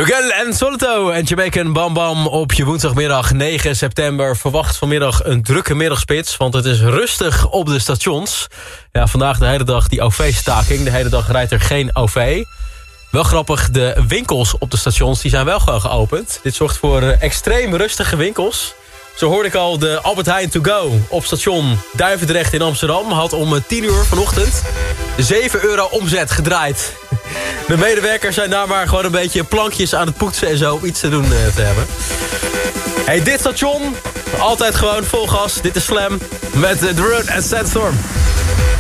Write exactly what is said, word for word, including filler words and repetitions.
Huguel en Solito en Jamaican Bam Bam op je woensdagmiddag negen september. Verwacht vanmiddag een drukke middagspits, want het is rustig op de stations. Ja, vandaag de hele dag die O V-staking. De hele dag rijdt er geen O V. Wel grappig, de winkels op de stations die zijn wel gewoon geopend. Dit zorgt voor extreem rustige winkels. Zo hoorde ik al, de Albert Heijn to go op station Duivendrecht in Amsterdam had om tien uur vanochtend zeven euro omzet gedraaid. De medewerkers zijn daar maar gewoon een beetje plankjes aan het poetsen en zo om iets te doen uh, te hebben. Hey, dit station, altijd gewoon vol gas. Dit is Slam met uh, The Road and Sandstorm.